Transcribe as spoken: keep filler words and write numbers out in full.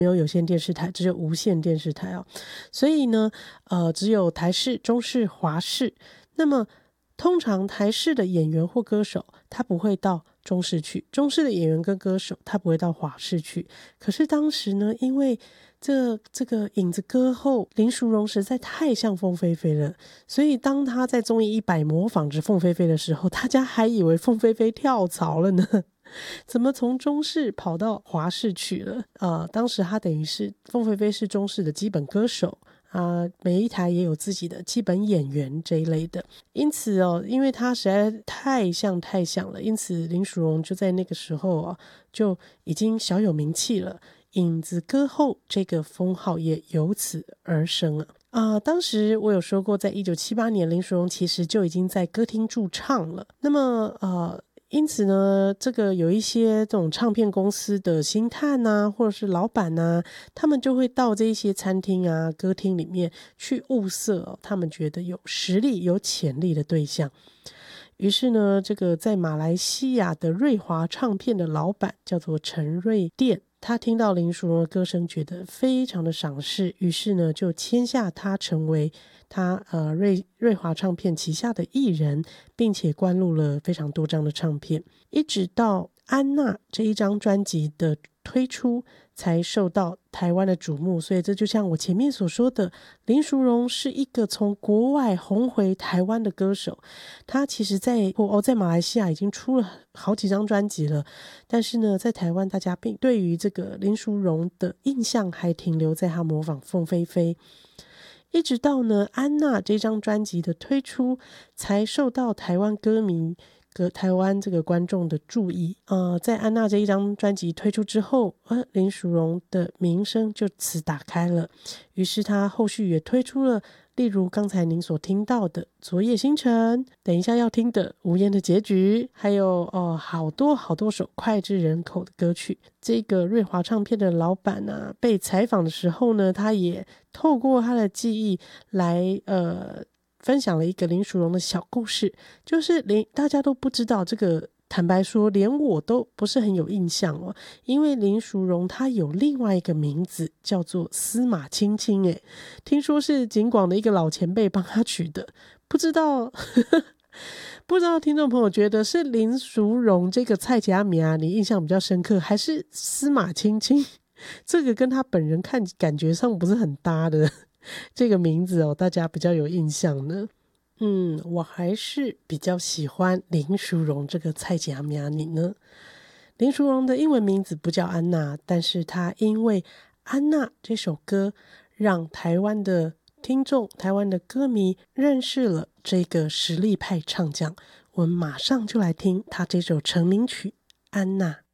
没有有线电视台，只有无线电视台哦。所以呢，呃，只有台视、中视、华视。那么通常台视的演员或歌手，他不会到中视去；中视的演员跟歌手，他不会到华视去。可是当时呢，因为这这个影子歌后林淑荣实在太像凤飞飞了，所以当她在综艺一百模仿着凤飞飞的时候，大家还以为凤飞飞跳槽了呢。怎么从中视跑到华视去了？呃，当时她等于是凤飞飞是中视的基本歌手。啊、呃，每一台也有自己的基本演员这一类的，因此哦，因为他实在太像太像了，因此林淑荣就在那个时候哦，就已经小有名气了，影子歌后这个封号也由此而生了。啊、呃，当时我有说过，在一九七八年，林淑荣其实就已经在歌厅驻唱了。那么，呃。因此呢，这个有一些这种唱片公司的星探啊，或者是老板啊，他们就会到这些餐厅啊、歌厅里面去物色、哦、他们觉得有实力、有潜力的对象。于是呢，这个在马来西亚的瑞华唱片的老板叫做陈瑞电，他听到林淑荣的歌声，觉得非常的赏识，于是呢，就签下他成为他呃瑞瑞华唱片旗下的艺人，并且灌录了非常多张的唱片，一直到安娜这一张专辑的推出才受到台湾的瞩目。所以这就像我前面所说的，林淑荣是一个从国外红回台湾的歌手。他其实在哦在马来西亚已经出了好几张专辑了，但是呢，在台湾大家并对于这个林淑荣的印象还停留在他模仿凤飞飞。一直到呢安娜这张专辑的推出，才受到台湾歌迷和台湾这个观众的注意。呃，在安娜这一张专辑推出之后，呃，林淑荣的名声就此打开了。于是她后续也推出了，例如刚才您所听到的《昨夜星辰》，等一下要听的《无言的结局》，还有哦好多好多首脍炙人口的歌曲。这个瑞华唱片的老板啊，被采访的时候呢，他也透过他的记忆来呃分享了一个林淑荣的小故事，就是林大家都不知道这个。坦白说，连我都不是很有印象哦，因为林淑荣她有另外一个名字叫做司马青青，诶，听说是警广的一个老前辈帮她取的，不知道不知道听众朋友觉得是林淑荣这个蔡佳米啊，你印象比较深刻，还是司马青青？这个跟她本人看感觉上不是很搭的这个名字哦，大家比较有印象呢？嗯，我还是比较喜欢林淑荣这个蔡佳米，你呢？林淑荣的英文名字不叫安娜，但是她因为安娜这首歌，让台湾的听众、台湾的歌迷认识了这个实力派唱将。我们马上就来听她这首成名曲《安娜》。